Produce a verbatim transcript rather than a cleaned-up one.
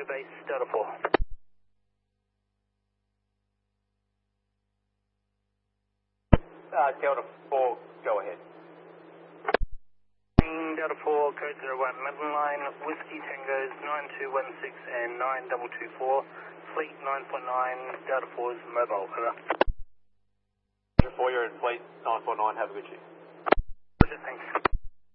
Convoy base, Delta four. Uh, Delta four, go ahead. Delta four, code zero one, Mountain Line, Whiskey Tangos nine two one six and nine two two four, Fleet nine four nine, Delta four's mobile, over. Delta four, you're in Fleet nine four nine, have a good shift. Thanks.